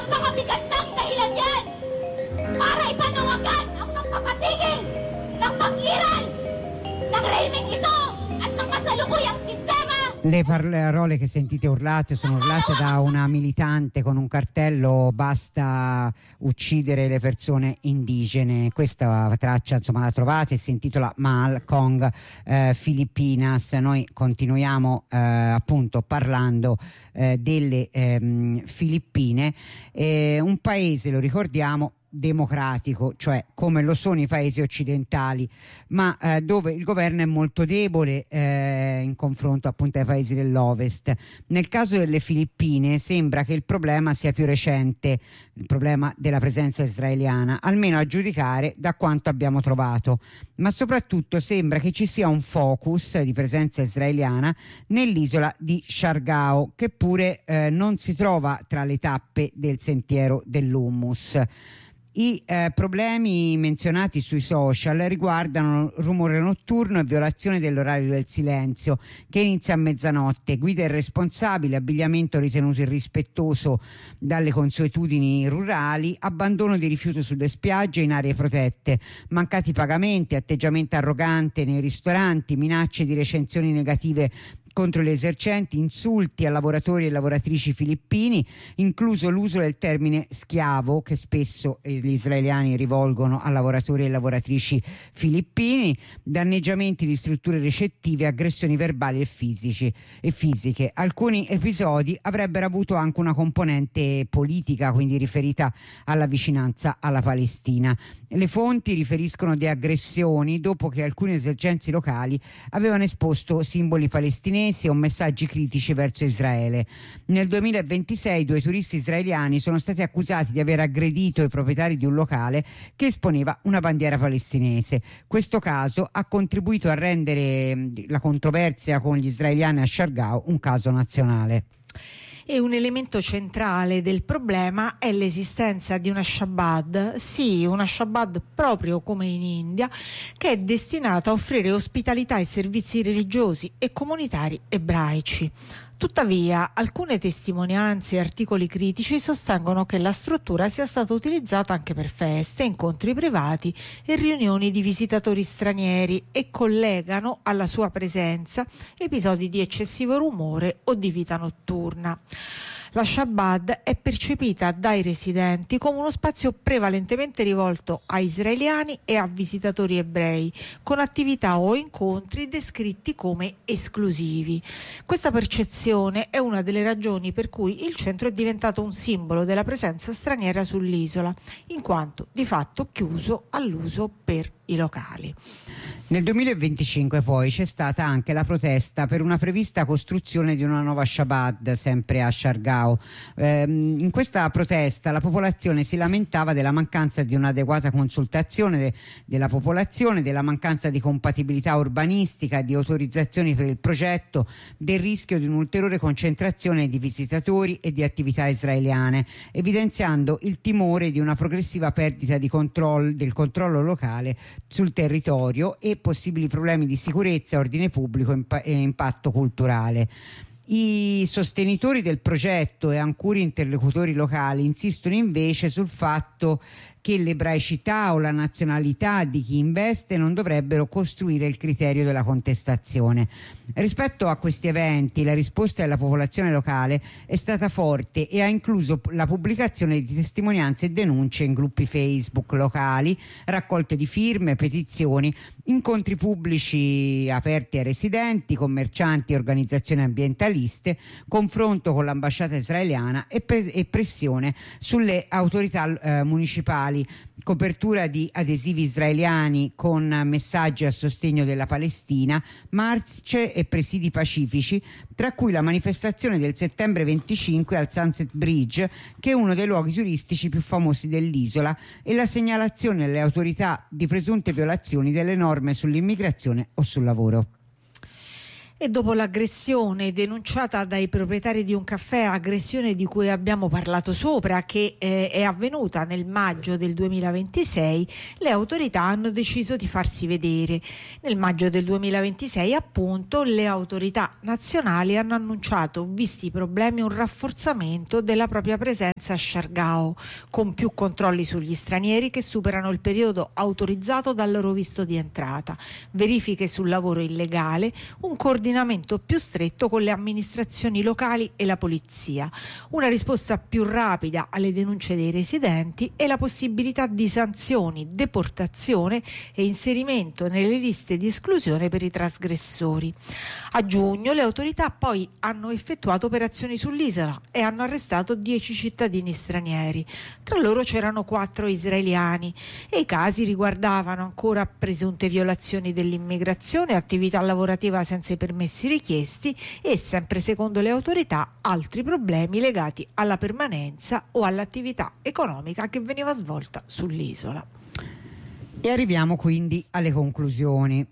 Napakabigat ng dahilan yan para ipanawagan ang pagpapatigil ng pag-iral ng regime ito at ng kasalukuyang sistema. Le parole che sentite urlate sono urlate da una militante con un cartello "Basta uccidere le persone indigene". Questa traccia, insomma, la trovate, si intitola Mal Kong Filipinas. Noi continuiamo appunto parlando delle Filippine, un paese, lo ricordiamo, democratico, cioè come lo sono i paesi occidentali, ma dove il governo è molto debole in confronto appunto ai paesi dell'Ovest. Nel caso delle Filippine sembra che il problema sia più recente, il problema della presenza israeliana, almeno a giudicare da quanto abbiamo trovato, ma soprattutto sembra che ci sia un focus di presenza israeliana nell'isola di Siargao, che pure non si trova tra le tappe del sentiero dell'Hummus. I problemi menzionati sui social riguardano rumore notturno e violazione dell'orario del silenzio, che inizia a mezzanotte, guida irresponsabile, abbigliamento ritenuto irrispettoso dalle consuetudini rurali, abbandono di rifiuto sulle spiagge e in aree protette, mancati pagamenti, atteggiamento arrogante nei ristoranti, minacce di recensioni negative contro gli esercenti, insulti a lavoratori e lavoratrici filippini, incluso l'uso del termine schiavo che spesso gli israeliani rivolgono a lavoratori e lavoratrici filippini, danneggiamenti di strutture ricettive, aggressioni verbali e fisiche. Alcuni episodi avrebbero avuto anche una componente politica, quindi riferita alla vicinanza alla Palestina. Le fonti riferiscono di aggressioni dopo che alcuni esercenti locali avevano esposto simboli palestinesi o messaggi critici verso Israele. Nel 2026 2 turisti israeliani sono stati accusati di aver aggredito i proprietari di un locale che esponeva una bandiera palestinese. Questo caso ha contribuito a rendere la controversia con gli israeliani a Siargao un caso nazionale. E un elemento centrale del problema è l'esistenza di una Shabbat, sì, una Shabbat proprio come in India, che è destinata a offrire ospitalità e servizi religiosi e comunitari ebraici. Tuttavia, alcune testimonianze e articoli critici sostengono che la struttura sia stata utilizzata anche per feste, incontri privati e riunioni di visitatori stranieri e collegano alla sua presenza episodi di eccessivo rumore o di vita notturna. La Shabbat è percepita dai residenti come uno spazio prevalentemente rivolto a israeliani e a visitatori ebrei, con attività o incontri descritti come esclusivi. Questa percezione è una delle ragioni per cui il centro è diventato un simbolo della presenza straniera sull'isola, in quanto di fatto chiuso all'uso per i locali. Nel 2025 poi c'è stata anche la protesta per una prevista costruzione di una nuova Shabbat sempre a Siargao. In questa protesta la popolazione si lamentava della mancanza di un'adeguata consultazione della popolazione, della mancanza di compatibilità urbanistica, di autorizzazioni per il progetto, del rischio di un'ulteriore concentrazione di visitatori e di attività israeliane, evidenziando il timore di una progressiva perdita del controllo locale sul territorio e possibili problemi di sicurezza, ordine pubblico e impatto culturale. I sostenitori del progetto e alcuni interlocutori locali insistono invece sul fatto che l'ebraicità o la nazionalità di chi investe non dovrebbero costruire il criterio della contestazione. Rispetto a questi eventi, la risposta della popolazione locale è stata forte e ha incluso la pubblicazione di testimonianze e denunce in gruppi Facebook locali, raccolte di firme, petizioni, incontri pubblici aperti ai residenti, commercianti e organizzazioni ambientaliste, confronto con l'ambasciata israeliana e pressione sulle autorità municipali, copertura di adesivi israeliani con messaggi a sostegno della Palestina, marce e presidi pacifici, tra cui la manifestazione del settembre 25 al Sunset Bridge, che è uno dei luoghi turistici più famosi dell'isola, e la segnalazione alle autorità di presunte violazioni delle norme sull'immigrazione o sul lavoro. E dopo l'aggressione denunciata dai proprietari di un caffè, aggressione di cui abbiamo parlato sopra, che è avvenuta nel maggio del 2026, le autorità hanno deciso di farsi vedere. Nel maggio del 2026, appunto, le autorità nazionali hanno annunciato, visti i problemi, un rafforzamento della propria presenza a Siargao, con più controlli sugli stranieri che superano il periodo autorizzato dal loro visto di entrata, verifiche sul lavoro illegale, un coordinamento più stretto con le amministrazioni locali e la polizia, una risposta più rapida alle denunce dei residenti e la possibilità di sanzioni, deportazione e inserimento nelle liste di esclusione per i trasgressori. A giugno le autorità poi hanno effettuato operazioni sull'isola e hanno arrestato 10 cittadini stranieri. Tra loro c'erano 4 israeliani e i casi riguardavano ancora presunte violazioni dell'immigrazione, attività lavorativa senza i permessi richiesti e, sempre secondo le autorità, altri problemi legati alla permanenza o all'attività economica che veniva svolta sull'isola. E arriviamo quindi alle conclusioni.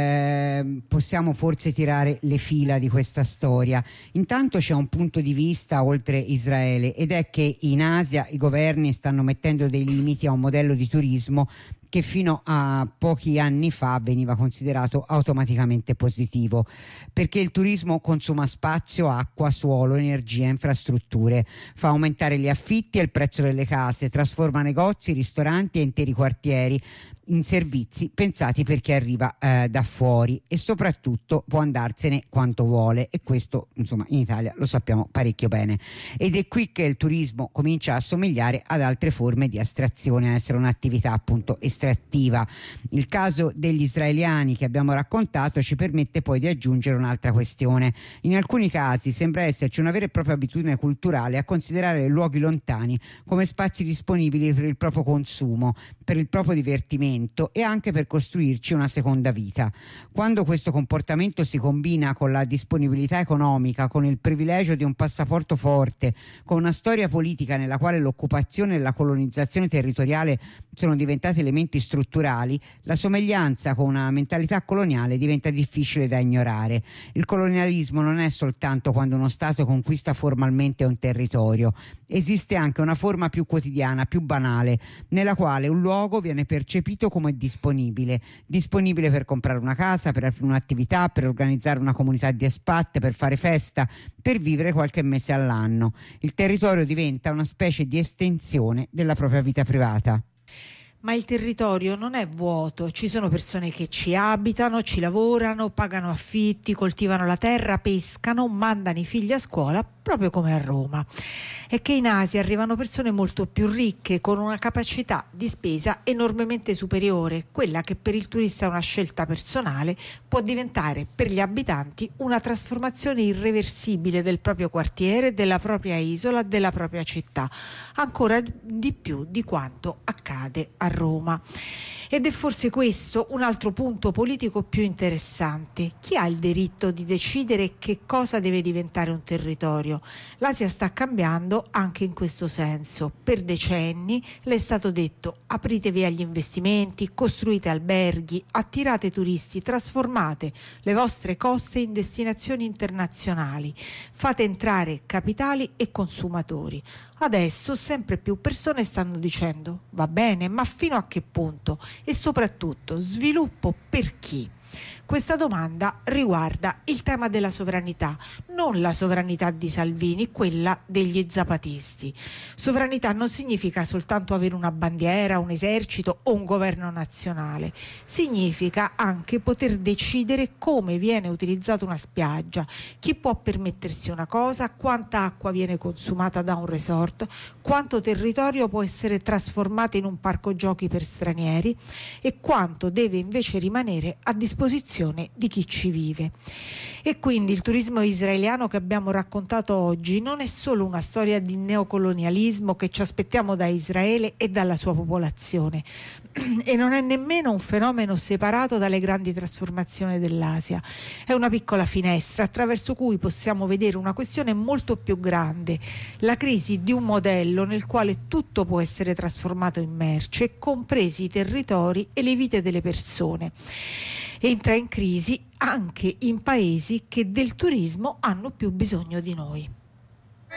Possiamo forse tirare le fila di questa storia. Intanto c'è un punto di vista oltre Israele, ed è che in Asia i governi stanno mettendo dei limiti a un modello di turismo che fino a pochi anni fa veniva considerato automaticamente positivo, perché il turismo consuma spazio, acqua, suolo, energia, infrastrutture, fa aumentare gli affitti e il prezzo delle case, trasforma negozi, ristoranti e interi quartieri in servizi pensati per chi arriva da fuori, e soprattutto può andarsene quanto vuole, e questo insomma in Italia lo sappiamo parecchio bene, ed è qui che il turismo comincia a somigliare ad altre forme di astrazione, a essere un'attività appunto estrattiva. Il caso degli israeliani che abbiamo raccontato ci permette poi di aggiungere un'altra questione: in alcuni casi sembra esserci una vera e propria abitudine culturale a considerare luoghi lontani come spazi disponibili per il proprio consumo, per il proprio divertimento e anche per costruirci una seconda vita. Quando questo comportamento si combina con la disponibilità economica, con il privilegio di un passaporto forte, con una storia politica nella quale l'occupazione e la colonizzazione territoriale sono diventati elementi strutturali, la somiglianza con una mentalità coloniale diventa difficile da ignorare. Il colonialismo non è soltanto quando uno Stato conquista formalmente un territorio, esiste anche una forma più quotidiana, più banale, nella quale un luogo viene percepito come disponibile per comprare una casa, per aprire un'attività, per organizzare una comunità di expat, per fare festa, per vivere qualche mese all'anno. Il territorio diventa una specie di estensione della propria vita privata. Ma il territorio non è vuoto, ci sono persone che ci abitano, ci lavorano, pagano affitti, coltivano la terra, pescano, mandano i figli a scuola, proprio come a Roma. È che in Asia arrivano persone molto più ricche, con una capacità di spesa enormemente superiore, quella che per il turista è una scelta personale, può diventare per gli abitanti una trasformazione irreversibile del proprio quartiere, della propria isola, della propria città, ancora di più di quanto accade a Roma. Ed è forse questo un altro punto politico più interessante. Chi ha il diritto di decidere che cosa deve diventare un territorio? L'Asia sta cambiando anche in questo senso. Per decenni le è stato detto: apritevi agli investimenti, costruite alberghi, attirate turisti, trasformate le vostre coste in destinazioni internazionali, fate entrare capitali e consumatori. Adesso sempre più persone stanno dicendo: va bene, ma fino a che punto? E soprattutto, sviluppo per chi? Questa domanda riguarda il tema della sovranità, non la sovranità di Salvini, quella degli zapatisti. Sovranità non significa soltanto avere una bandiera, un esercito o un governo nazionale. Significa anche poter decidere come viene utilizzata una spiaggia, chi può permettersi una cosa, quanta acqua viene consumata da un resort, quanto territorio può essere trasformato in un parco giochi per stranieri e quanto deve invece rimanere a disposizione di chi ci vive. E quindi il turismo israeliano che abbiamo raccontato oggi non è solo una storia di neocolonialismo che ci aspettiamo da Israele e dalla sua popolazione, e non è nemmeno un fenomeno separato dalle grandi trasformazioni dell'Asia. È una piccola finestra attraverso cui possiamo vedere una questione molto più grande, la crisi di un modello nel quale tutto può essere trasformato in merce, compresi i territori e le vite delle persone. entra in crisi anche in paesi che del turismo hanno più bisogno di noi.